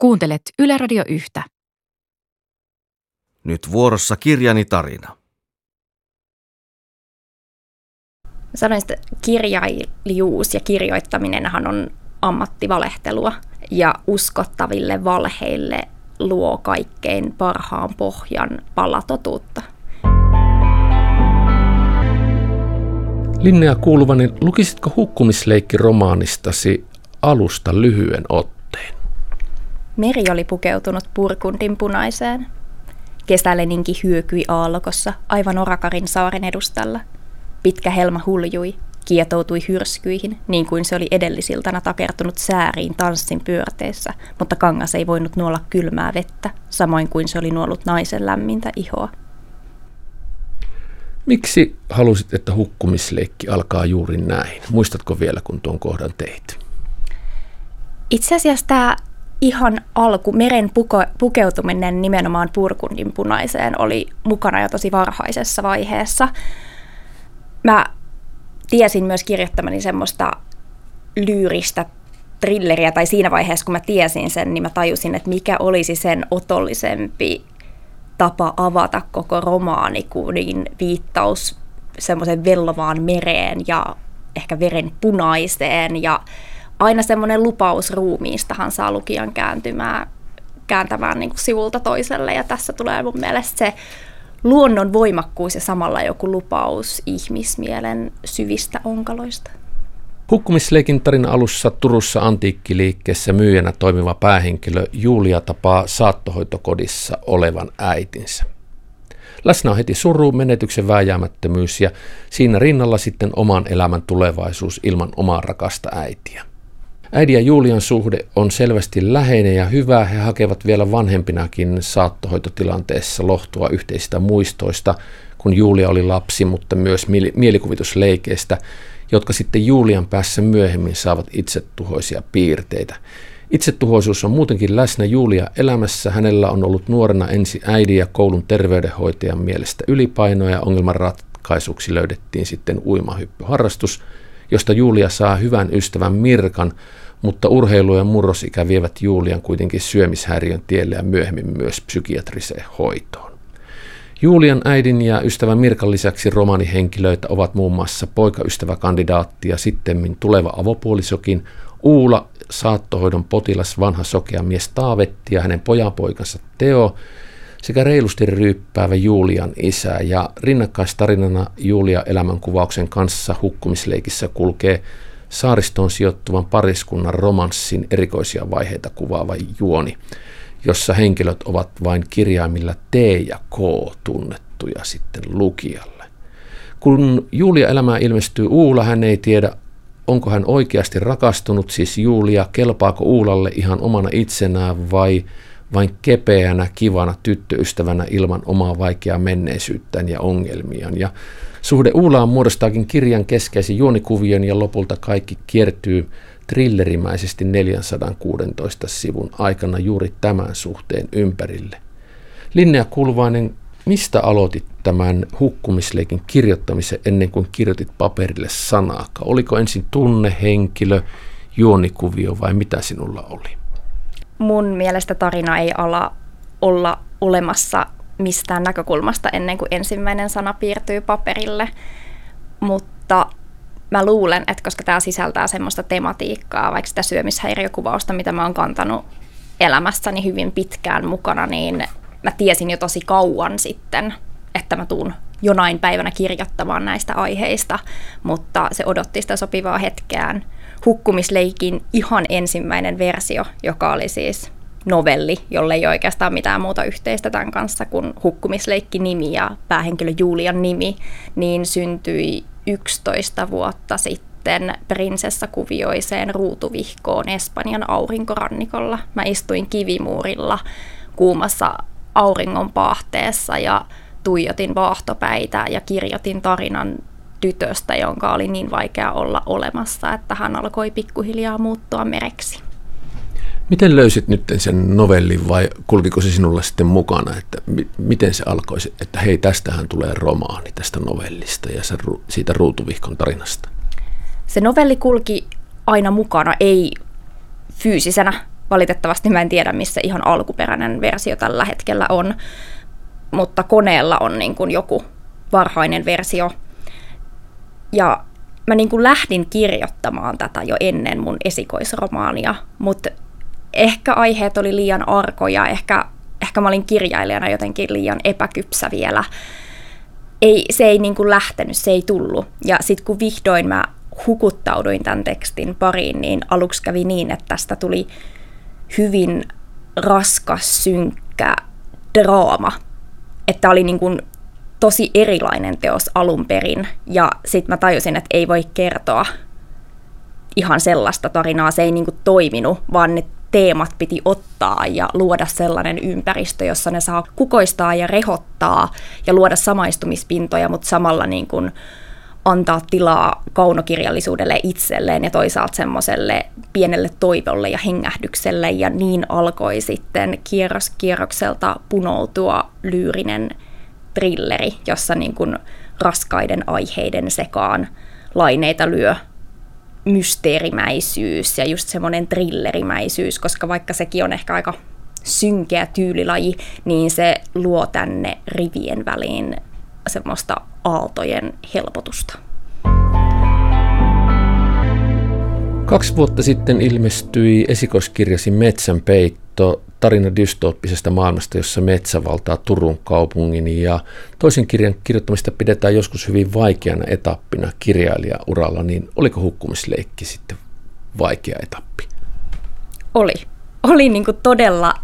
Kuuntelet Yle Radio 1. Nyt vuorossa kirjani tarina. Sanoin, että kirjailijuus ja kirjoittaminenhan on ammattivalehtelua ja uskottaville valheille luo kaikkein parhaan pohjan palatotuutta. Linnea Kuuluvainen, lukisitko hukkumisleikki-romaanistasi alusta lyhyen otteen? Meri oli pukeutunut purkundin punaiseen. Kesäleninki hyökyi aallokossa aivan Orakarin saaren edustalla. Pitkä helma huljui, kietoutui hyrskyihin, niin kuin se oli edellisiltana takertunut sääriin tanssin pyörteessä, mutta kangas ei voinut nuolla kylmää vettä, samoin kuin se oli nuollut naisen lämmintä ihoa. Miksi halusit, että hukkumisleikki alkaa juuri näin? Muistatko vielä, kun tuon kohdan teit? Itse asiassa tämä ihan alku, meren pukeutuminen nimenomaan purkundin punaiseen, oli mukana jo tosi varhaisessa vaiheessa. Mä tiesin myös kirjoittamani semmoista lyyristä thrilleriä, tai siinä vaiheessa, kun mä tiesin sen, niin mä tajusin, että mikä olisi sen otollisempi tapa avata koko romaani kuin viittaus semmoisen vellovaan mereen ja ehkä veren punaiseen, ja aina semmoinen lupaus ruumiistahan saa lukijan kääntämään niin kuin sivulta toiselle, ja tässä tulee mun mielestä se luonnon voimakkuus ja samalla joku lupaus ihmismielen syvistä onkaloista. Hukkumisleikin tarina alussa Turussa antiikkiliikkeessä myyjänä toimiva päähenkilö Julia tapaa saattohoitokodissa olevan äitinsä. Läsnä on heti suru, menetyksen vääjäämättömyys ja siinä rinnalla sitten oman elämän tulevaisuus ilman omaa rakasta äitiä. Äidin ja Julian suhde on selvästi läheinen ja hyvä. He hakevat vielä vanhempinakin saattohoitotilanteessa lohtua yhteisistä muistoista, kun Julia oli lapsi, mutta myös mielikuvitusleikeistä, jotka sitten Julian päässä myöhemmin saavat itsetuhoisia piirteitä. Itsetuhoisuus on muutenkin läsnä Julia elämässä. Hänellä on ollut nuorena ensi äidin ja koulun terveydenhoitajan mielestä ylipainoa ja ongelman ratkaisuksi löydettiin sitten uimahyppyharrastus, josta Julia saa hyvän ystävän Mirkan, mutta urheilu ja murrosikä vievät Julian kuitenkin syömishäiriön tielle ja myöhemmin myös psykiatriseen hoitoon. Julian äidin ja ystävän Mirkan lisäksi romaanihenkilöitä ovat muun muassa poikaystäväkandidaatti ja sittemmin tuleva avopuolisokin Uula, saattohoidon potilas, vanha sokea mies Taavetti ja hänen pojanpoikansa Teo sekä reilusti ryyppäävä Julian isä, ja rinnakkaistarinana Julia elämänkuvauksen kanssa hukkumisleikissä kulkee saaristoon sijoittuvan pariskunnan romanssin erikoisia vaiheita kuvaava juoni, jossa henkilöt ovat vain kirjaimilla T ja K tunnettuja sitten lukijalle. Kun Julia elämään ilmestyy Uula, hän ei tiedä, onko hän oikeasti rakastunut, siis Julia, kelpaako Uulalle ihan omana itsenään vai vain kepeänä, kivana tyttöystävänä ilman omaa vaikeaa menneisyyttään ja ongelmiaan. Ja suhde Uulaan muodostaakin kirjan keskeisen juonikuvion ja lopulta kaikki kiertyy thrillerimäisesti 416 sivun aikana juuri tämän suhteen ympärille. Linnea Kuuluvainen, mistä aloitit tämän hukkumisleikin kirjoittamisen ennen kuin kirjoitit paperille sanaakaan? Oliko ensin tunne, henkilö, juonikuvio vai mitä sinulla oli? Mun mielestä tarina ei ala olla olemassa mistään näkökulmasta ennen kuin ensimmäinen sana piirtyy paperille, mutta mä luulen, että koska tämä sisältää semmoista tematiikkaa, vaikka sitä syömishäiriökuvausta, mitä mä oon kantanut elämässäni hyvin pitkään mukana, niin mä tiesin jo tosi kauan sitten, että mä tuun jonain päivänä kirjoittamaan näistä aiheista, mutta se odotti sitä sopivaa hetkeään. Hukkumisleikin ihan ensimmäinen versio, joka oli siis novelli, jolle ei oikeastaan mitään muuta yhteistä tämän kanssa kuin hukkumisleikki-nimi ja päähenkilö Julian nimi, niin syntyi 11 vuotta sitten prinsessakuvioiseen ruutuvihkoon Espanjan aurinkorannikolla. Mä istuin kivimuurilla kuumassa auringonpaahteessa ja tuijotin vaahtopäitä ja kirjoitin tarinan tytöstä, jonka oli niin vaikea olla olemassa, että hän alkoi pikkuhiljaa muuttua mereksi. Miten löysit nyt sen novellin vai kulkiko se sinulle sitten mukana, että miten se alkoi, että hei, tästähän tulee romaani tästä novellista ja siitä ruutuvihkon tarinasta? Se novelli kulki aina mukana, ei fyysisenä Valitettavasti mä en tiedä, missä ihan alkuperäinen versio tällä hetkellä on, mutta koneella on niin kuin joku varhainen versio. Ja mä niin kuin lähdin kirjoittamaan tätä jo ennen mun esikoisromaania, mutta ehkä aiheet oli liian arkoja, ehkä mä olin kirjailijana jotenkin liian epäkypsä vielä. Se ei niin kuin lähtenyt, se ei tullut. Ja sitten kun vihdoin mä hukuttauduin tämän tekstin pariin, niin aluksi kävi niin, että tästä tuli hyvin raskas, synkkä draama. Että oli niin kuin tosi erilainen teos alun perin. Ja sitten mä tajusin, että ei voi kertoa ihan sellaista tarinaa. Se ei niin kuin toiminut, vaan ne teemat piti ottaa ja luoda sellainen ympäristö, jossa ne saa kukoistaa ja rehottaa ja luoda samaistumispintoja, mutta samalla niin kuin antaa tilaa kaunokirjallisuudelle itselleen ja toisaalta semmoiselle pienelle toivolle ja hengähdykselle. Ja niin alkoi sitten kierros kierrokselta punoutua lyyrinen thrilleri, jossa niin kuin raskaiden aiheiden sekaan laineita lyö mysteerimäisyys ja just semmoinen thrillerimäisyys, koska vaikka sekin on ehkä aika synkeä tyylilaji, niin se luo tänne rivien väliin semmoista aaltojen helpotusta. 2 vuotta sitten ilmestyi esikoiskirjasi Metsän peitto, tarina dystooppisesta maailmasta, jossa metsä valtaa Turun kaupungin, ja toisen kirjan kirjoittamista pidetään joskus hyvin vaikeana etappina kirjailijauralla, niin oliko Hukkumisleikki sitten vaikea etappi? Oli niin kuin todella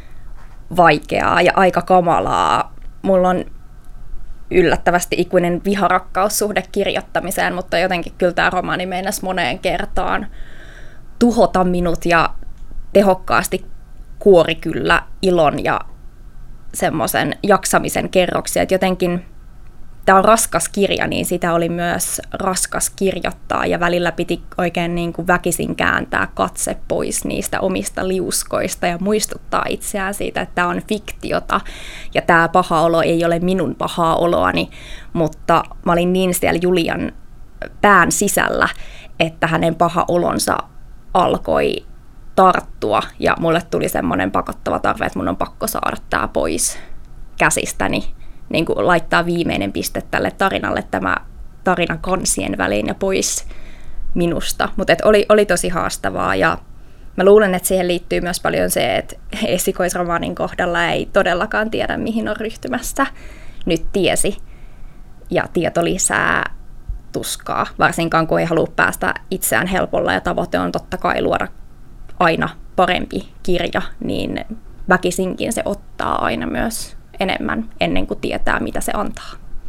vaikeaa ja aika kamalaa. Mulla on yllättävästi ikuinen viharakkaussuhde kirjoittamiseen, mutta jotenkin kyllä tämä romaani meinasi moneen kertaan tuhota minut ja tehokkaasti kuori kyllä ilon ja semmoisen jaksamisen kerroksia. Että jotenkin tämä on raskas kirja, niin sitä oli myös raskas kirjoittaa ja välillä piti oikein niin kuin väkisin kääntää katse pois niistä omista liuskoista ja muistuttaa itseään siitä, että tämä on fiktiota ja tämä paha olo ei ole minun pahaa oloani, mutta mä olin niin siellä Julian pään sisällä, että hänen paha olonsa alkoi tarttua ja mulle tuli semmoinen pakottava tarve, että mun on pakko saada tämä pois käsistäni. Niin kuin laittaa viimeinen piste tälle tarinalle, tämä tarina kansien väliin ja pois minusta. Mutta oli tosi haastavaa ja mä luulen, että siihen liittyy myös paljon se, että esikoisromaanin kohdalla ei todellakaan tiedä, mihin on ryhtymässä. Nyt tiesi ja tieto lisää tuskaa, varsinkaan kun ei halua päästä itseään helpolla ja tavoite on totta kai luoda aina parempi kirja, niin väkisinkin se ottaa aina myös enemmän ennen kuin tietää, mitä se antaa.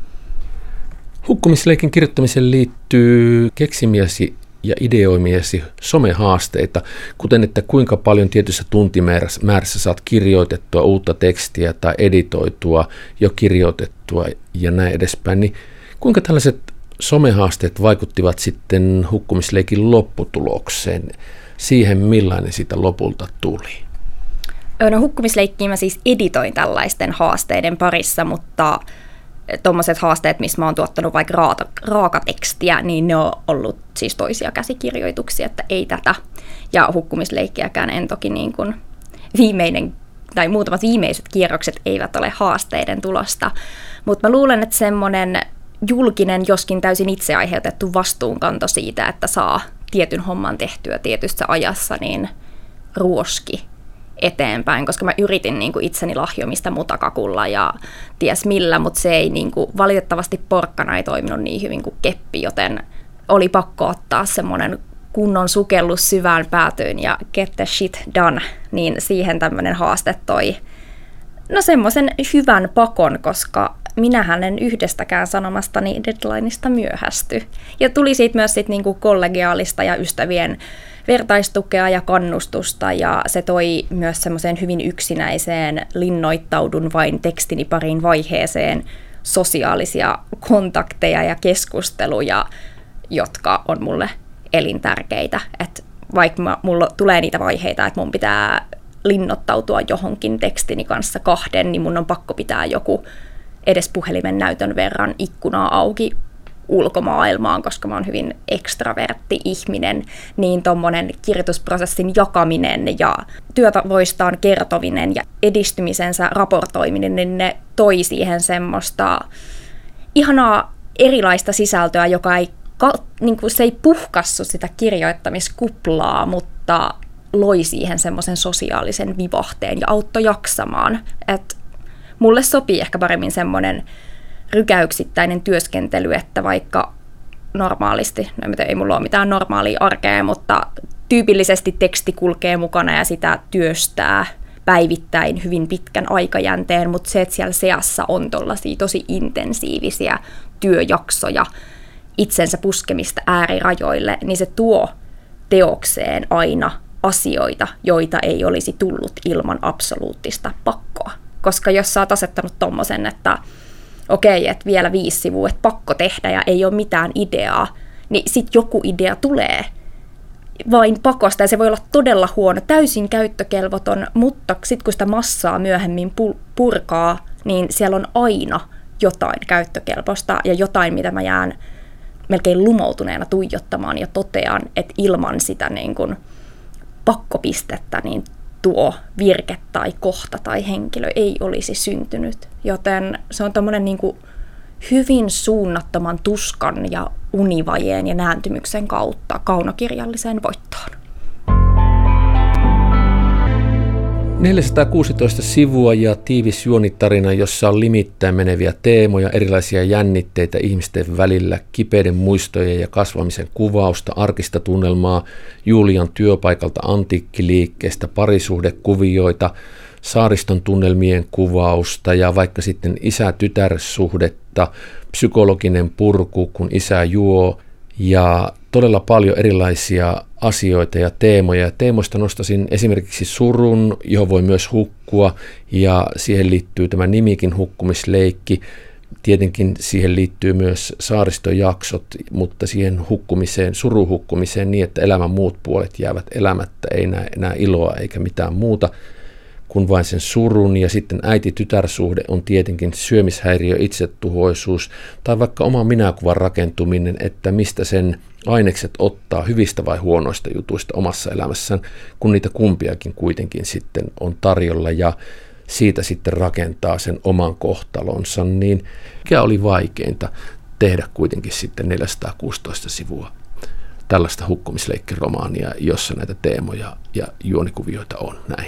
Hukkumisleikin kirjoittamiseen liittyy keksimiesi ja ideoimiesi somehaasteita, kuten että kuinka paljon tietyssä tuntimäärässä saat kirjoitettua uutta tekstiä tai editoitua, jo kirjoitettua ja näin edespäin. Niin kuinka tällaiset somehaasteet vaikuttivat sitten Hukkumisleikin lopputulokseen, siihen millainen siitä lopulta tuli? No, Hukkumisleikkiä mä siis editoin tällaisten haasteiden parissa, mutta tuommoiset haasteet, missä mä oon tuottanut vaikka raakatekstiä, niin ne on ollut siis toisia käsikirjoituksia, että ei tätä. Ja Hukkumisleikkiäkään en toki niin kuin muutamat viimeiset kierrokset eivät ole haasteiden tulosta. Mutta mä luulen, että semmoinen julkinen, joskin täysin itse aiheutettu vastuunkanto siitä, että saa tietyn homman tehtyä tietyssä ajassa, niin ruoski eteenpäin, koska mä yritin niin kuin itseni lahjomista mutakakulla ja ties millä, mutta se ei niin kuin, valitettavasti porkkana ei toiminut niin hyvin kuin keppi, joten oli pakko ottaa semmoinen kunnon sukellus syvään päätyyn ja get the shit done, niin siihen tämmöinen haaste toi semmoisen hyvän pakon, koska minähän en yhdestäkään sanomastani deadlineista myöhästy. Ja tuli siitä myös sit niinku kollegiaalista ja ystävien vertaistukea ja kannustusta, ja se toi myös semmoiseen hyvin yksinäiseen linnoittaudun vain tekstini pariin vaiheeseen sosiaalisia kontakteja ja keskusteluja, jotka on mulle elintärkeitä. Et vaikka mulla tulee niitä vaiheita, että mun pitää linnoittautua johonkin tekstini kanssa 2, niin mun on pakko pitää joku edes puhelimen näytön verran ikkunaa auki ulkomaailmaan, koska mä oon hyvin ekstravertti ihminen, niin tommonen kirjoitusprosessin jakaminen ja työtavoistaan kertominen ja edistymisensä raportoiminen, niin ne toi siihen semmoista ihanaa erilaista sisältöä, joka ei, niin kuin se ei puhkassu sitä kirjoittamiskuplaa, mutta loi siihen semmoisen sosiaalisen vivahteen ja auttoi jaksamaan. Et mulle sopii ehkä paremmin semmoinen rykäyksittäinen työskentely, että vaikka normaalisti, ei mulla ole mitään normaalia arkea, mutta tyypillisesti teksti kulkee mukana ja sitä työstää päivittäin hyvin pitkän aikajänteen, mutta se, että siellä seassa on tollaisia tosi intensiivisiä työjaksoja, itsensä puskemista äärirajoille, niin se tuo teokseen aina asioita, joita ei olisi tullut ilman absoluuttista pakkoa. Koska jos sä oot asettanut tommosen, että okei, että vielä 5 sivua, että pakko tehdä ja ei ole mitään ideaa, niin sit joku idea tulee vain pakosta ja se voi olla todella huono, täysin käyttökelvoton, mutta sitten kun sitä massaa myöhemmin purkaa, niin siellä on aina jotain käyttökelpoista ja jotain, mitä mä jään melkein lumoutuneena tuijottamaan ja totean, että ilman sitä niin kuin pakkopistettä, niin tuo virke tai kohta tai henkilö ei olisi syntynyt. Joten se on tommoinen niin kuin hyvin suunnattoman tuskan ja univajeen ja nääntymyksen kautta kaunokirjalliseen voittoon. 416 sivua ja tiivis juonitarina, jossa on limittäin meneviä teemoja, erilaisia jännitteitä ihmisten välillä, kipeiden muistojen ja kasvamisen kuvausta, arkista tunnelmaa, Julian työpaikalta antiikkiliikkeestä, parisuhdekuvioita, saariston tunnelmien kuvausta ja vaikka sitten isä-tytär-suhdetta, psykologinen purku, kun isä juo ja todella paljon erilaisia asioita ja teemoja. Teemoista nostaisin esimerkiksi surun, johon voi myös hukkua ja siihen liittyy tämä nimikin hukkumisleikki. Tietenkin siihen liittyy myös saaristojaksot, mutta siihen hukkumiseen, suruhukkumiseen niin, että elämän muut puolet jäävät elämättä, ei näe enää iloa eikä mitään muuta kuin vain sen surun. Ja sitten äiti-tytär-suhde on tietenkin syömishäiriö, itsetuhoisuus tai vaikka oma minäkuvan rakentuminen, että mistä sen ainekset ottaa, hyvistä vai huonoista jutuista omassa elämässään, kun niitä kumpiakin kuitenkin sitten on tarjolla ja siitä sitten rakentaa sen oman kohtalonsa, niin mikä oli vaikeinta tehdä kuitenkin sitten 416 sivua tällaista hukkumisleikkiromaania, jossa näitä teemoja ja juonikuvioita on näin?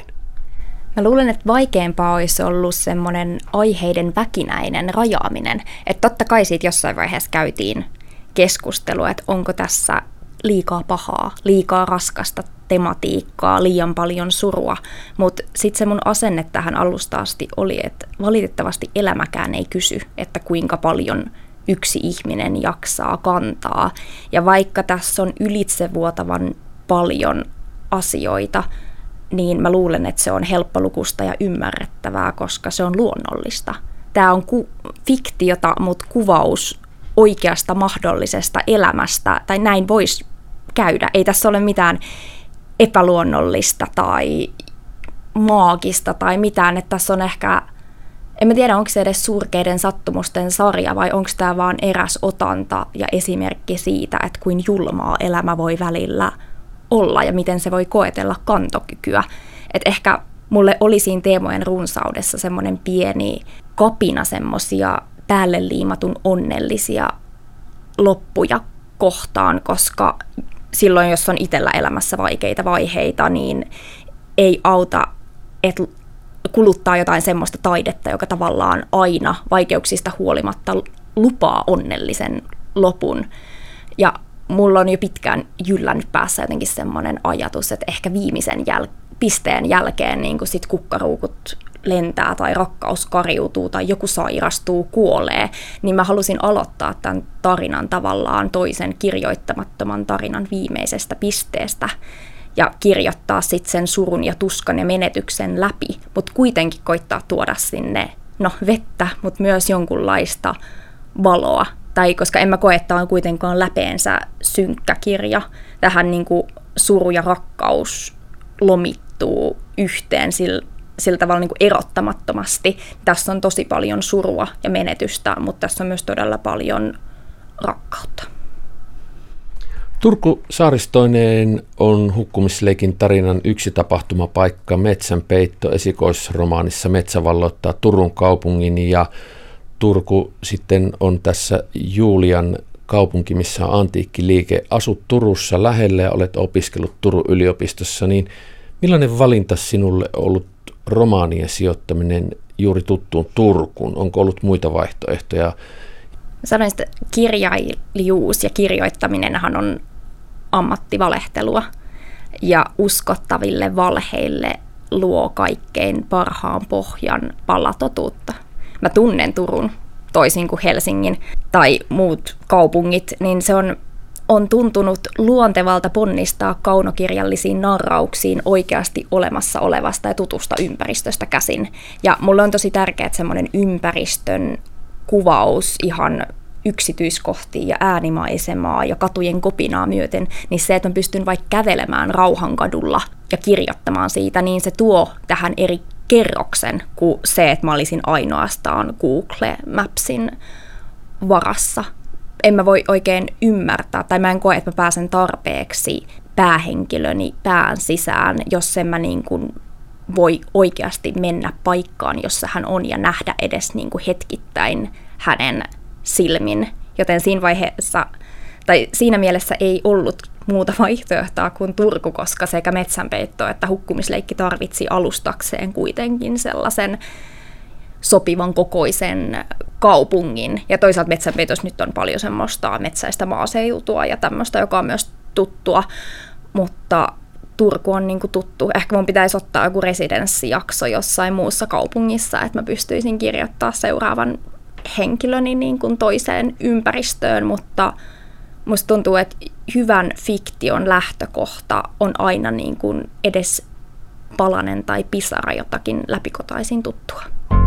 Mä luulen, että vaikeampaa olisi ollut semmoinen aiheiden väkinäinen rajaaminen. Että totta kai siitä jossain vaiheessa käytiin keskustelua, että onko tässä liikaa pahaa, liikaa raskasta tematiikkaa, liian paljon surua. Mutta sitten se mun asenne tähän alusta asti oli, että valitettavasti elämäkään ei kysy, että kuinka paljon yksi ihminen jaksaa kantaa. Ja vaikka tässä on ylitsevuotavan paljon asioita, niin mä luulen, että se on helppolukusta ja ymmärrettävää, koska se on luonnollista. Tämä on fiktiota, mutta kuvaus oikeasta mahdollisesta elämästä, tai näin voisi käydä. Ei tässä ole mitään epäluonnollista tai maagista tai mitään, että tässä on ehkä, en mä tiedä, onko se edes surkeiden sattumusten sarja vai onko tämä vaan eräs otanta ja esimerkki siitä, että kuin julmaa elämä voi välillä olla ja miten se voi koetella kantokykyä. Et ehkä mulle oli siinä teemojen runsaudessa semmoinen pieni kapina semmoisia päälle liimatun onnellisia loppuja kohtaan, koska silloin, jos on itsellä elämässä vaikeita vaiheita, niin ei auta, että kuluttaa jotain semmoista taidetta, joka tavallaan aina vaikeuksista huolimatta lupaa onnellisen lopun. Ja mulla on jo pitkään jyllännyt päässä jotenkin semmoinen ajatus, että ehkä viimeisen pisteen jälkeen niin kun sit kukkaruukut lentää tai rakkaus kariutuu tai joku sairastuu, kuolee, niin mä halusin aloittaa tämän tarinan tavallaan toisen kirjoittamattoman tarinan viimeisestä pisteestä ja kirjoittaa sitten sen surun ja tuskan ja menetyksen läpi, mutta kuitenkin koittaa tuoda sinne vettä, mutta myös jonkunlaista valoa. Tai koska en mä koe, että on kuitenkaan läpeensä synkkä kirja. Tähän niin kuin suru ja rakkaus lomittuu yhteen sillä tavalla niin kuin erottamattomasti. Tässä on tosi paljon surua ja menetystä, mutta tässä on myös todella paljon rakkautta. Turku saaristoineen on hukkumisleikin tarinan yksi tapahtumapaikka. Metsänpeitto esikoisromaanissa Metsä valloittaa Turun kaupungin, ja Turku sitten on tässä Julian kaupunki, missä on antiikkiliike. Asut Turussa lähellä ja olet opiskellut Turun yliopistossa, niin millainen valinta sinulle on ollut romaanien sijoittaminen juuri tuttuun Turkuun? Onko ollut muita vaihtoehtoja? Sanoin, että kirjailijuus ja kirjoittaminenhan on ammattivalehtelua, ja uskottaville valheille luo kaikkein parhaan pohjan palatotuutta. Mä tunnen Turun toisin kuin Helsingin tai muut kaupungit, niin se on tuntunut luontevalta ponnistaa kaunokirjallisiin narrauksiin oikeasti olemassa olevasta ja tutusta ympäristöstä käsin. Ja mulle on tosi tärkeää, että semmoinen ympäristön kuvaus ihan yksityiskohtia ja äänimaisemaa ja katujen kopinaa myöten, niin se, että mä pystyn vaikka kävelemään Rauhankadulla ja kirjoittamaan siitä, niin se tuo tähän eri kerroksen kuin se, että mä olisin ainoastaan Google Mapsin varassa. En mä voi oikein ymmärtää, tai mä en koe, että mä pääsen tarpeeksi päähenkilöni pään sisään, jos en mä niin kuin voi oikeasti mennä paikkaan, jossa hän on, ja nähdä edes niin kuin hetkittäin hänen silmin. Joten siinä vaiheessa, tai siinä mielessä ei ollut muuta vaihtoehtoa kuin Turku, koska sekä Metsänpeitto että hukkumisleikki tarvitsi alustakseen kuitenkin sellaisen sopivan kokoisen kaupungin. Ja toisaalta Metsänpeitossa nyt on paljon semmoista metsäistä maaseutua ja tämmöistä, joka on myös tuttua, mutta Turku on niin kuin tuttu. Ehkä mun pitäisi ottaa joku residenssijakso jossain muussa kaupungissa, että mä pystyisin kirjoittaa seuraavan henkilöni niin kuin toiseen ympäristöön, mutta musta tuntuu, että hyvän fiktion lähtökohta on aina niin kuin edes palanen tai pisara jotakin läpikotaisin tuttua.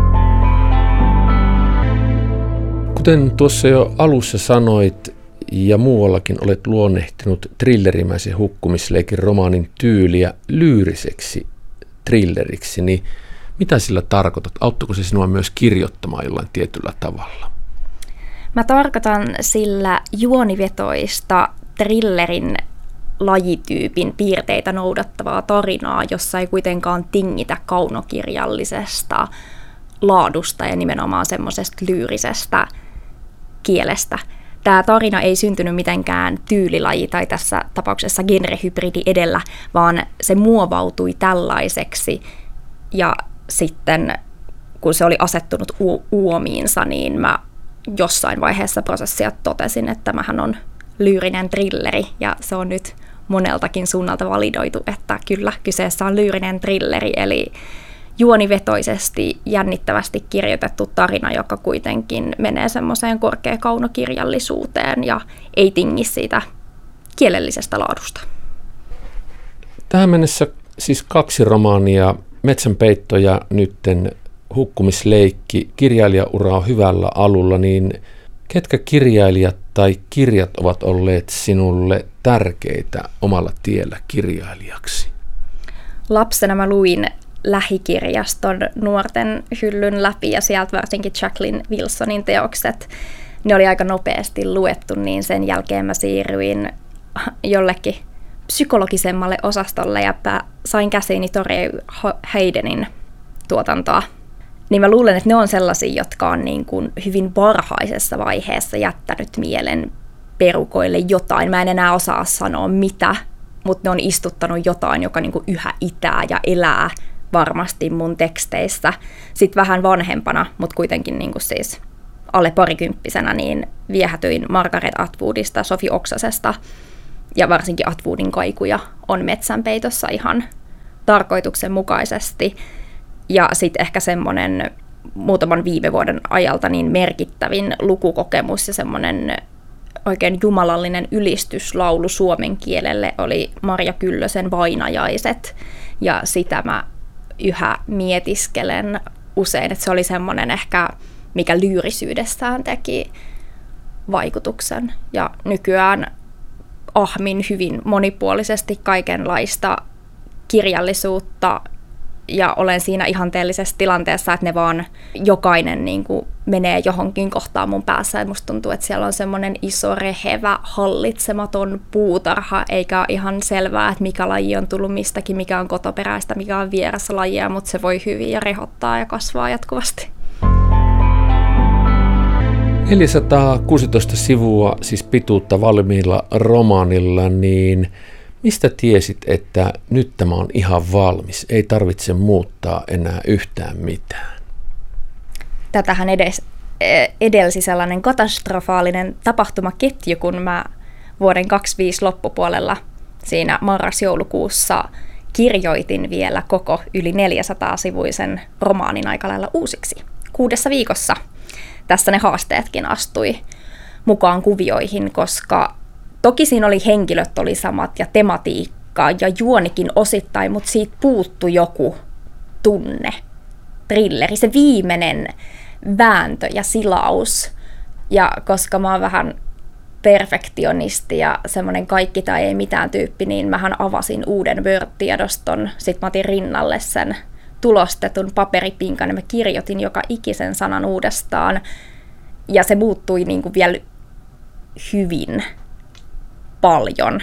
Kuten tuossa jo alussa sanoit, ja muuallakin olet luonnehtinut thrillerimäisen hukkumisleikin romaanin tyyliä lyyriseksi thrilleriksi, niin mitä sillä tarkoitat? Auttoiko se sinua myös kirjoittamaan jollain tietyllä tavalla? Mä tarkoitan sillä juonivetoista thrillerin lajityypin piirteitä noudattavaa tarinaa, jossa ei kuitenkaan tingitä kaunokirjallisesta laadusta ja nimenomaan semmoisesta lyyrisestä kielestä. Tämä tarina ei syntynyt mitenkään tyylilaji tai tässä tapauksessa genrehybridi edellä, vaan se muovautui tällaiseksi, ja sitten kun se oli asettunut uomiinsa, niin mä jossain vaiheessa prosessia totesin, että tämähän on lyyrinen thrilleri, ja se on nyt moneltakin suunnalta validoitu, että kyllä kyseessä on lyyrinen thrilleri, eli juonivetoisesti, jännittävästi kirjoitettu tarina, joka kuitenkin menee semmoiseen korkeakaunokirjallisuuteen ja ei tingi siitä kielellisestä laadusta. Tähän mennessä siis 2 romaania, Metsänpeitto ja nytten hukkumisleikki. Kirjailijaura on hyvällä alulla, niin ketkä kirjailijat tai kirjat ovat olleet sinulle tärkeitä omalla tiellä kirjailijaksi? Lapsena mä luin lähikirjaston nuorten hyllyn läpi, ja sieltä varsinkin Jacqueline Wilsonin teokset. Ne oli aika nopeasti luettu, niin sen jälkeen mä siirryin jollekin psykologisemmalle osastolle ja sain käsiini Torrey Haydenin tuotantoa. Niin mä luulen, että ne on sellaisia, jotka on niin kuin hyvin varhaisessa vaiheessa jättänyt mielen perukoille jotain. Mä en enää osaa sanoa mitä, mutta ne on istuttanut jotain, joka niin kuin yhä itää ja elää varmasti mun teksteissä. Sitten vähän vanhempana, mutta kuitenkin niin kuin siis alle parikymppisenä, niin viehätyin Margaret Atwoodista, Sofi Oksasesta, ja varsinkin Atwoodin kaikuja on Metsänpeitossa ihan tarkoituksenmukaisesti. Ja sitten ehkä semmoinen muutaman viime vuoden ajalta niin merkittävin lukukokemus ja semmoinen oikein jumalallinen ylistyslaulu suomen kielelle oli Marja Kyllösen Vainajaiset. Ja sitä mä yhä mietiskelen usein, että se oli semmoinen ehkä, mikä lyyrisyydessään teki vaikutuksen. Ja nykyään ahmin hyvin monipuolisesti kaikenlaista kirjallisuutta ja olen siinä ihanteellisessa tilanteessa, että ne vaan jokainen niin kuin menee johonkin kohtaan mun päässä. Ja musta tuntuu, että siellä on semmoinen iso, rehevä, hallitsematon puutarha, eikä ole ihan selvää, että mikä laji on tullut mistäkin, mikä on kotoperäistä, mikä on vierassa lajia, mutta se voi hyvin ja rehottaa ja kasvaa jatkuvasti. 416 sivua siis pituutta valmiilla romaanilla, niin mistä tiesit, että nyt tämä on ihan valmis, ei tarvitse muuttaa enää yhtään mitään? Tätähän edelsi sellainen katastrofaalinen tapahtumaketju, kun mä vuoden 2025 loppupuolella siinä marras-joulukuussa kirjoitin vielä koko yli 400-sivuisen romaanin aika lailla uusiksi 6 viikossa. Tässä ne haasteetkin astui mukaan kuvioihin, koska toki siinä henkilöt oli samat ja tematiikka ja juonikin osittain, mutta siitä puuttui joku tunne, thrilleri, se viimeinen vääntö ja silaus. Ja koska mä oon vähän perfektionisti ja semmoinen kaikki tai ei mitään tyyppi, niin mähän avasin uuden Word-tiedoston. Sitten mä otin rinnalle sen tulostetun paperipinkan ja mä kirjoitin joka ikisen sanan uudestaan. Ja se muuttui niin kuin vielä hyvin paljon.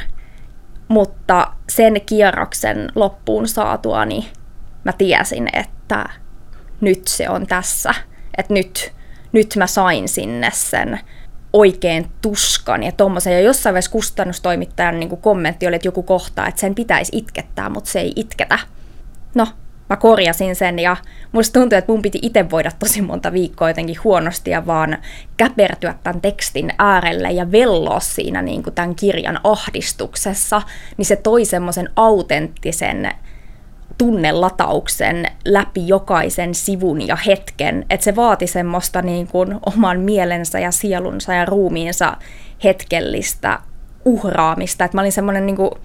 Mutta sen kierroksen loppuun saatuani mä tiesin, että nyt se on tässä. Että nyt mä sain sinne sen oikein tuskan ja tommosen. Ja jossain vaiheessa kustannustoimittajan niin kuin kommentti oli, että joku kohta, että sen pitäisi itkettää, mutta se ei itketä. No, mä korjasin sen ja musta tuntui, että mun piti itse voida tosi monta viikkoa jotenkin huonosti ja vaan käpertyä tämän tekstin äärelle ja velloa siinä niin kuin tämän kirjan ahdistuksessa, niin se toi semmoisen autenttisen tunnelatauksen läpi jokaisen sivun ja hetken, että se vaati semmoista niin kuin oman mielensä ja sielunsa ja ruumiinsa hetkellistä uhraamista, että mä olin semmoinen niin kuin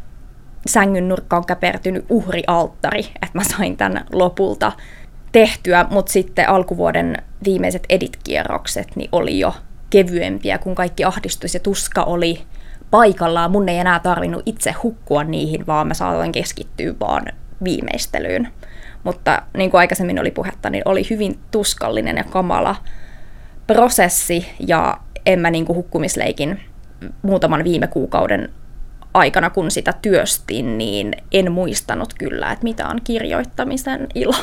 sängyn nurkkaan käpertynyt uhrialttari, että mä sain tämän lopulta tehtyä, mutta sitten alkuvuoden viimeiset edit-kierrokset niin oli jo kevyempiä, kun kaikki ahdistus ja tuska oli paikallaan. Mun ei enää tarvinnut itse hukkua niihin, vaan mä saatoin keskittyä vaan viimeistelyyn. Mutta niin kuin aikaisemmin oli puhetta, niin oli hyvin tuskallinen ja kamala prosessi, ja en mä niin kuin hukkumisleikin muutaman viime kuukauden aikana, kun sitä työstin, niin en muistanut kyllä, että mitä on kirjoittamisen ilo.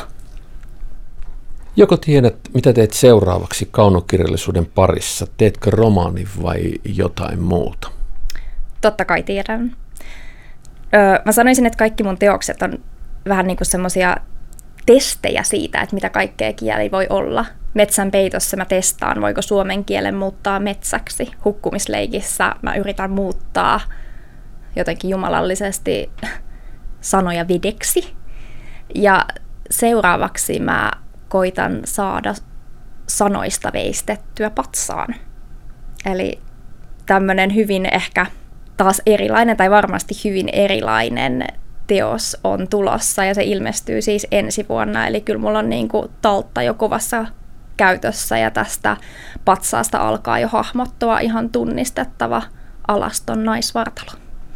Joko tiedät, mitä teet seuraavaksi kaunokirjallisuuden parissa? Teetkö romaanin vai jotain muuta? Totta kai tiedän. Mä sanoisin, että kaikki mun teokset on vähän niin kuin semmoisia testejä siitä, että mitä kaikkea kieli voi olla. Metsän peitossa mä testaan, voiko suomen kielen muuttaa metsäksi. Hukkumisleikissä mä yritän muuttaa jotenkin jumalallisesti sanoja vedeksi. Ja seuraavaksi mä koitan saada sanoista veistettyä patsaan. Eli tämmöinen hyvin ehkä taas erilainen tai varmasti hyvin erilainen teos on tulossa ja se ilmestyy siis ensi vuonna. Eli kyllä mulla on niin kuin taltta jo kovassa käytössä ja tästä patsaasta alkaa jo hahmottua ihan tunnistettava alaston naisvartalo.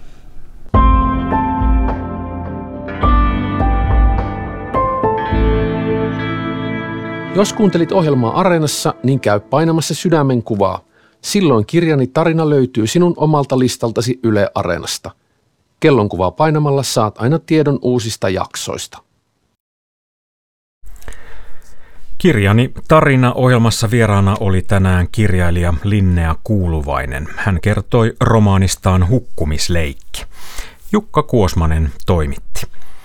Jos kuuntelit ohjelmaa Areenassa, niin käy painamassa sydämen kuvaa. Silloin kirjani tarina löytyy sinun omalta listaltasi Yle Areenasta. Kellonkuvaa painamalla saat aina tiedon uusista jaksoista. Kirjani tarina -ohjelmassa vieraana oli tänään kirjailija Linnea Kuuluvainen. Hän kertoi romaanistaan Hukkumisleikki. Jukka Kuosmanen toimitti.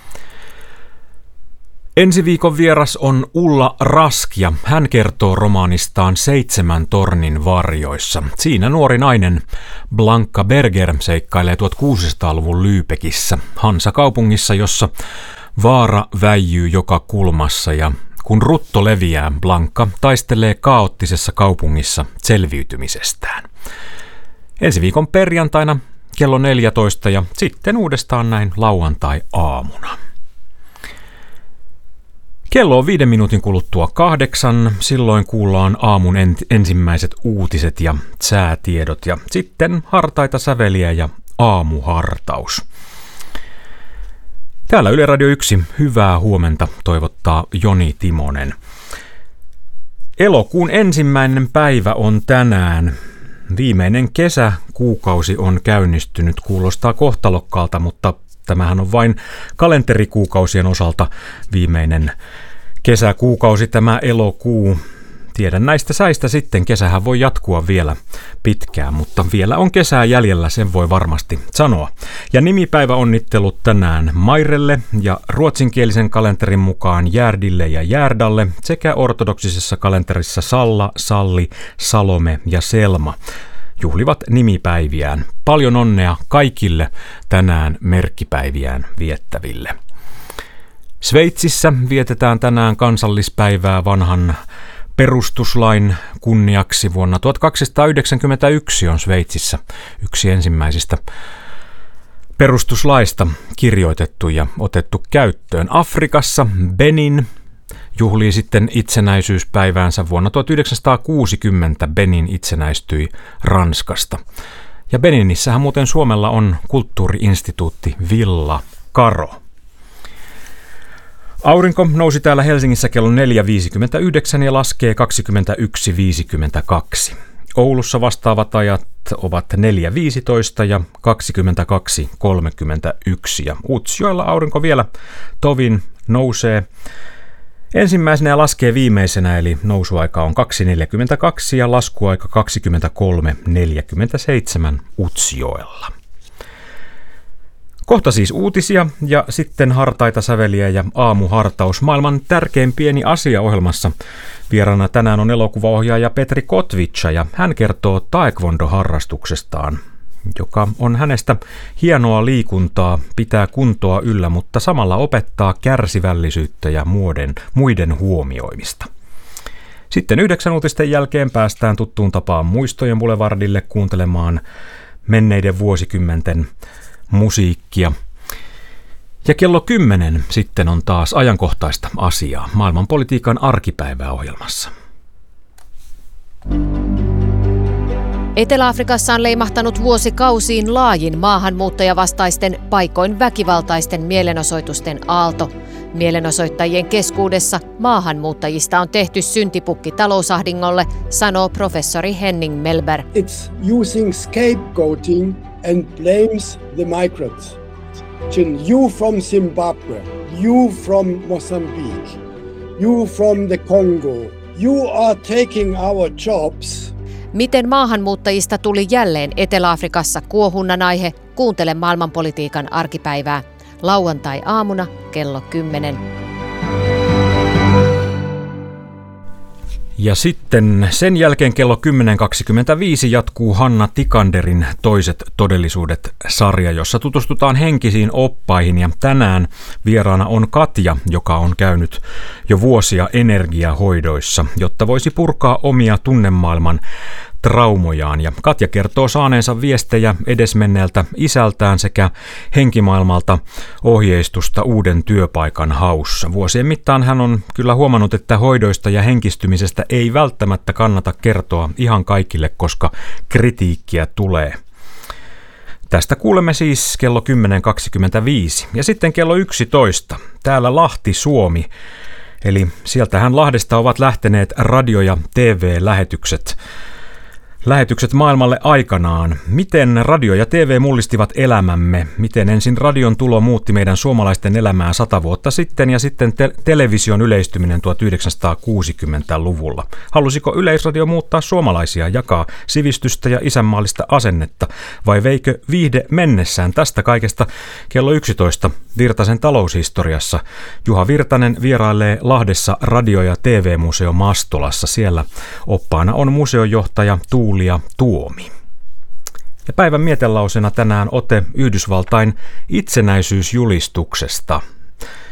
Ensi viikon vieras on Ulla Rask ja hän kertoo romaanistaan 7 tornin varjoissa. Siinä nuori nainen Blanka Berger seikkailee 1600-luvun Lübeckissä, Hansa-kaupungissa, jossa vaara väijyy joka kulmassa ja kun rutto leviää, Blanka taistelee kaoottisessa kaupungissa selviytymisestään. Ensi viikon perjantaina kello 14 ja sitten uudestaan näin lauantai-aamuna. Kello on 5 minuutin kuluttua 8, silloin kuullaan aamun ensimmäiset uutiset ja säätiedot ja sitten hartaita säveliä ja aamuhartaus. Täällä Yle Radio 1 hyvää huomenta toivottaa Joni Timonen. Elokuun 1. päivä on tänään. Viimeinen kesäkuukausi on käynnistynyt. Kuulostaa kohtalokkaalta, mutta tämähän on vain kalenterikuukausien osalta viimeinen kesäkuukausi, tämä elokuu. Tiedän näistä säistä sitten, kesähän voi jatkua vielä pitkään, mutta vielä on kesää jäljellä, sen voi varmasti sanoa. Ja nimipäiväonnittelut tänään Mairelle ja ruotsinkielisen kalenterin mukaan Gärdille ja Gärdalle sekä ortodoksisessa kalenterissa Salla, Salli, Salome ja Selma juhlivat nimipäiviään. Paljon onnea kaikille tänään merkkipäiviään viettäville. Sveitsissä vietetään tänään kansallispäivää vanhan perustuslain kunniaksi. Vuonna 1291 on Sveitsissä yksi ensimmäisistä perustuslaista kirjoitettu ja otettu käyttöön. Afrikassa Benin juhlii sitten itsenäisyyspäiväänsä. Vuonna 1960 Benin itsenäistyi Ranskasta. Ja Beninissähän muuten Suomella on kulttuuri-instituutti Villa Karo. Aurinko nousi täällä Helsingissä kello 4.59 ja laskee 21.52. Oulussa vastaavat ajat ovat 4.15 ja 22.31. Ja Utsjoella aurinko vielä tovin nousee ensimmäisenä ja laskee viimeisenä, eli nousuaika on 2.42 ja laskuaika 23.47 Utsjoella. Kohta siis uutisia ja sitten hartaita säveliä ja aamuhartaus maailman tärkein pieni asia -ohjelmassa. Vieraana tänään on elokuvaohjaaja Petri Kotvica ja hän kertoo taekwondo-harrastuksestaan, joka on hänestä hienoa liikuntaa, pitää kuntoa yllä, mutta samalla opettaa kärsivällisyyttä ja muiden huomioimista. Sitten 9 uutisten jälkeen päästään tuttuun tapaan Muistojen Boulevardille kuuntelemaan menneiden vuosikymmenten musiikkia. Ja kello 10 sitten on taas ajankohtaista asiaa maailmanpolitiikan arkipäivää -ohjelmassa. Etelä-Afrikassa on leimahtanut vuosikausiin laajin maahanmuuttajavastaisten, paikoin väkivaltaisten mielenosoitusten aalto. Mielenosoittajien keskuudessa maahanmuuttajista on tehty syntipukki talousahdingolle, sanoo professori Henning Melberg. It's using scapegoating and blames the migrants. You from Zimbabwe, you from Mozambique, you from the Congo, you are taking our jobs. Miten maahanmuuttajista tuli jälleen Etelä-Afrikassa kuohunnan aihe? Kuuntele maailmanpolitiikan arkipäivää. Lauantai-aamuna kello 10. Ja sitten sen jälkeen kello 10.25 jatkuu Hanna Tikanderin Toiset todellisuudet -sarja, jossa tutustutaan henkisiin oppaihin. Ja tänään vieraana on Katja, joka on käynyt jo vuosia energiahoidoissa, jotta voisi purkaa omia tunnemaailman traumojaan. Ja Katja kertoo saaneensa viestejä edesmenneeltä isältään sekä henkimaailmalta ohjeistusta uuden työpaikan haussa. Vuosien mittaan hän on kyllä huomannut, että hoidoista ja henkistymisestä ei välttämättä kannata kertoa ihan kaikille, koska kritiikkiä tulee. Tästä kuulemme siis kello 10.25 ja sitten kello 11. Täällä Lahti, Suomi. Eli sieltähän Lahdesta ovat lähteneet radio- ja TV-lähetykset maailmalle aikanaan. Miten radio ja TV mullistivat elämämme? Miten ensin radion tulo muutti meidän suomalaisten elämää 100 vuotta sitten ja sitten television yleistyminen 1960-luvulla? Halusiko Yleisradio muuttaa suomalaisia, jakaa sivistystä ja isänmaallista asennetta? Vai veikö viihde mennessään? Tästä kaikesta kello 11 Virtasen taloushistoriassa. Juha Virtanen vierailee Lahdessa radio- ja TV-museo Mastolassa. Siellä oppaana on museojohtaja Tuulia Tuomi. Ja päivän mietelauseena tänään ote Yhdysvaltain itsenäisyysjulistuksesta.